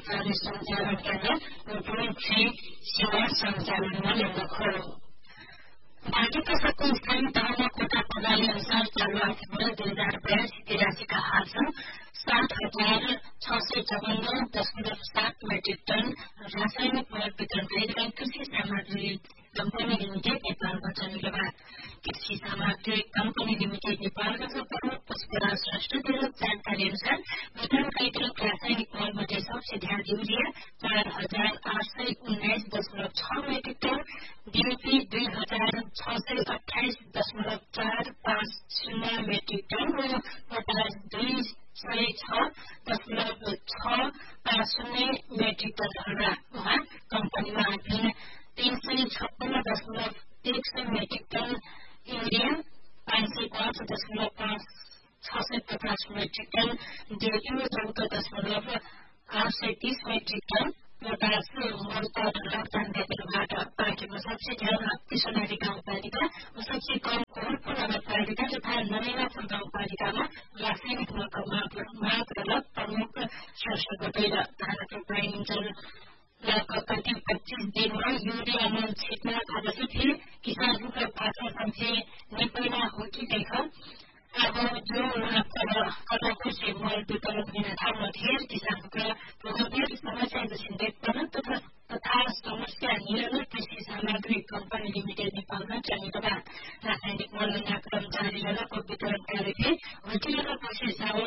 कर्मचारी सञ्चालन केन्द्र ग्रुप 3 सेवा सञ्चालनमा ल्याउँदछ। पार्टीका सबै स्थानीय तहमा कोटा प्रणाली अनुसार चालू आर्थिक वर्ष 2082-83 का हालसम्म 70,654.7 मेट्रिक टन रासायनिक मल वितरण गरिरहेको कृषि सामग्री कम्पनी लिमिटेड नेपाल वचनले कृषि सामग्री कम्पनी लिमिटेड नेपालका प्रमुख पुष्पराज श्रेष्ठद्वारा जानकारी अनुसार वितरण गरिरहेको रासायनिक मलमध्ये सबसे ध्यान urea 4,819.6 metric ton, DAP 2,628.450 metric ton र पोटास 206.650 मेट्रिक टन रहेका उहाँ कम्पनीमा 356.1 metric ton urea, 505.650 metric ton DAP, 14.830 metric ton potash उत्पादन जानकारीबाट पार्टीको सबसे ज्यादा कृष्णनदी गाउँपालिका र सबसे कम कोहलपुर नगरपालिका तथा नरेनापुर गाउँपालिकामा रासायनिक मलको माग रहेर प्रमुख श्रेष्ठ गएर धानको पाइन्छ। करिब 25 दिनमा युरिया मल छिट्न थालेपछि फेरि किसानहरूको पात्र संख्या निपैना हुँदैछ। अब जो कलाको से मल वितरण दिन थाल्न धेर किसानका गम्भीर समस्या देखिँदैन तथा समस्या निवारण कृषि सामग्री कम्पनी लिमिटेड नेपालमा चलेको रासायनिक मल क्रम जारी रहेको वितरण कार्य हुँदिरहेको कृषि चावल